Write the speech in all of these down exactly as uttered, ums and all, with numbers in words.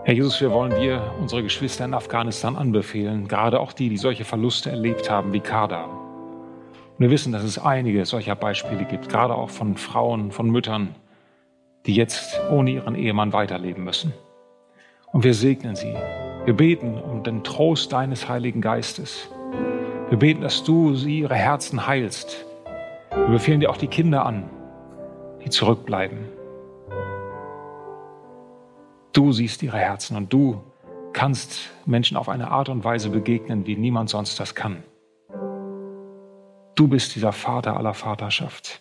Herr Jesus, wir wollen dir unsere Geschwister in Afghanistan anbefehlen, gerade auch die, die solche Verluste erlebt haben wie Karda. Und wir wissen, dass es einige solcher Beispiele gibt, gerade auch von Frauen, von Müttern, die jetzt ohne ihren Ehemann weiterleben müssen. Und wir segnen sie. Wir beten um den Trost deines Heiligen Geistes. Wir beten, dass du sie ihre Herzen heilst. Wir befehlen dir auch die Kinder an, die zurückbleiben. Du siehst ihre Herzen und du kannst Menschen auf eine Art und Weise begegnen, wie niemand sonst das kann. Du bist dieser Vater aller Vaterschaft,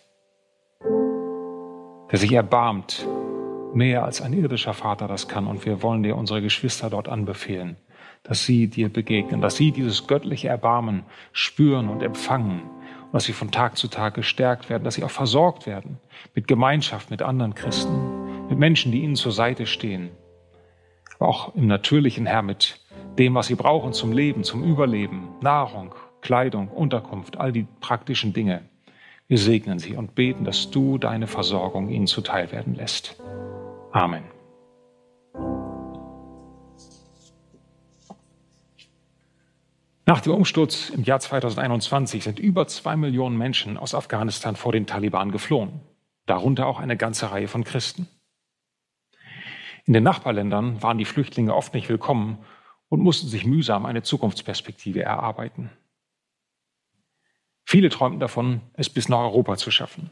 der sich erbarmt, mehr als ein irdischer Vater das kann. Und wir wollen dir unsere Geschwister dort anbefehlen, dass sie dir begegnen, dass sie dieses göttliche Erbarmen spüren und empfangen und dass sie von Tag zu Tag gestärkt werden, dass sie auch versorgt werden mit Gemeinschaft, mit anderen Christen, mit Menschen, die ihnen zur Seite stehen. Aber auch im Natürlichen, Herr, mit dem, was sie brauchen zum Leben, zum Überleben, Nahrung, Kleidung, Unterkunft, all die praktischen Dinge. Wir segnen sie und beten, dass du deine Versorgung ihnen zuteil werden lässt. Amen. Nach dem Umsturz im Jahr zweitausendeinundzwanzig sind über zwei Millionen Menschen aus Afghanistan vor den Taliban geflohen, darunter auch eine ganze Reihe von Christen. In den Nachbarländern waren die Flüchtlinge oft nicht willkommen und mussten sich mühsam eine Zukunftsperspektive erarbeiten. Viele träumten davon, es bis nach Europa zu schaffen.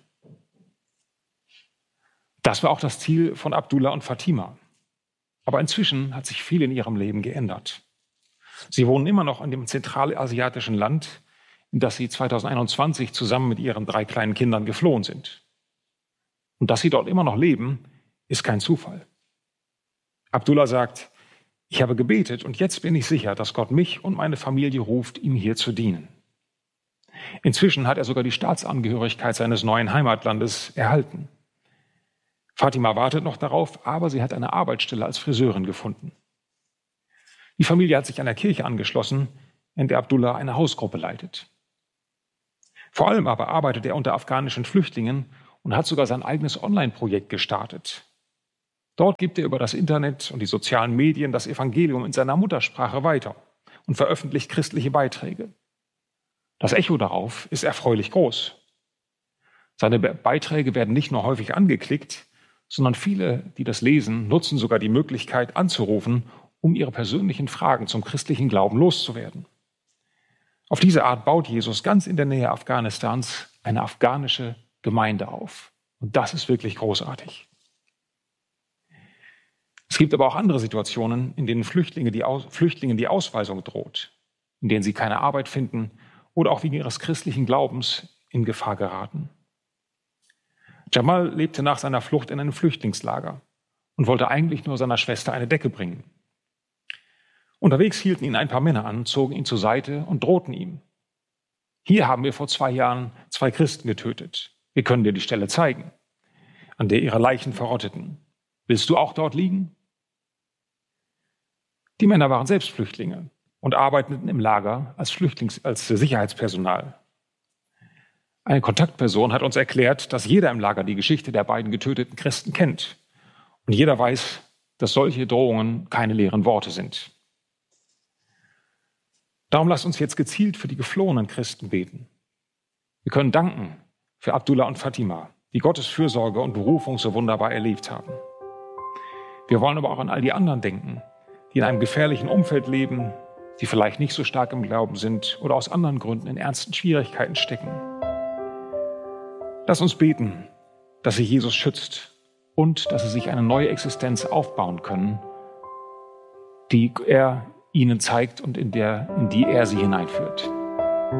Das war auch das Ziel von Abdullah und Fatima. Aber inzwischen hat sich viel in ihrem Leben geändert. Sie wohnen immer noch in dem zentralasiatischen Land, in das sie zweitausendeinundzwanzig zusammen mit ihren drei kleinen Kindern geflohen sind. Und dass sie dort immer noch leben, ist kein Zufall. Abdullah sagt, ich habe gebetet und jetzt bin ich sicher, dass Gott mich und meine Familie ruft, ihm hier zu dienen. Inzwischen hat er sogar die Staatsangehörigkeit seines neuen Heimatlandes erhalten. Fatima wartet noch darauf, aber sie hat eine Arbeitsstelle als Friseurin gefunden. Die Familie hat sich einer Kirche angeschlossen, in der Abdullah eine Hausgruppe leitet. Vor allem aber arbeitet er unter afghanischen Flüchtlingen und hat sogar sein eigenes Online-Projekt gestartet. Dort gibt er über das Internet und die sozialen Medien das Evangelium in seiner Muttersprache weiter und veröffentlicht christliche Beiträge. Das Echo darauf ist erfreulich groß. Seine Beiträge werden nicht nur häufig angeklickt, sondern viele, die das lesen, nutzen sogar die Möglichkeit anzurufen, um ihre persönlichen Fragen zum christlichen Glauben loszuwerden. Auf diese Art baut Jesus ganz in der Nähe Afghanistans eine afghanische Gemeinde auf. Und das ist wirklich großartig. Es gibt aber auch andere Situationen, in denen Flüchtlinge die Aus- Flüchtlingen die Ausweisung droht, in denen sie keine Arbeit finden oder auch wegen ihres christlichen Glaubens in Gefahr geraten. Jamal lebte nach seiner Flucht in einem Flüchtlingslager und wollte eigentlich nur seiner Schwester eine Decke bringen. Unterwegs hielten ihn ein paar Männer an, zogen ihn zur Seite und drohten ihm. Hier haben wir vor zwei Jahren zwei Christen getötet. Wir können dir die Stelle zeigen, an der ihre Leichen verrotteten. Willst du auch dort liegen? Die Männer waren selbst Flüchtlinge und arbeiteten im Lager als Flüchtlings-, als Sicherheitspersonal. Eine Kontaktperson hat uns erklärt, dass jeder im Lager die Geschichte der beiden getöteten Christen kennt. Und jeder weiß, dass solche Drohungen keine leeren Worte sind. Darum lasst uns jetzt gezielt für die geflohenen Christen beten. Wir können danken für Abdullah und Fatima, die Gottes Fürsorge und Berufung so wunderbar erlebt haben. Wir wollen aber auch an all die anderen denken, die in einem gefährlichen Umfeld leben, die vielleicht nicht so stark im Glauben sind oder aus anderen Gründen in ernsten Schwierigkeiten stecken. Lass uns beten, dass sie Jesus schützt und dass sie sich eine neue Existenz aufbauen können, die er ihnen zeigt und in, der, in die er sie hineinführt.